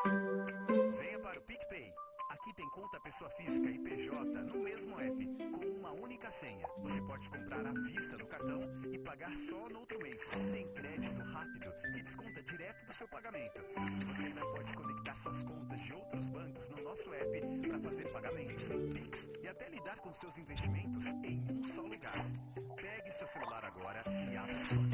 Venha para o PicPay. Aqui tem conta pessoa física e PJ no mesmo app, com uma única senha. Você pode comprar à vista no cartão e pagar só no outro mês. Tem crédito rápido que desconta direto do seu pagamento. Você ainda pode conectar suas contas de outros bancos no nosso app para fazer pagamentos, Pix e até lidar com seus investimentos em um só lugar. Pegue seu celular agora e abra sua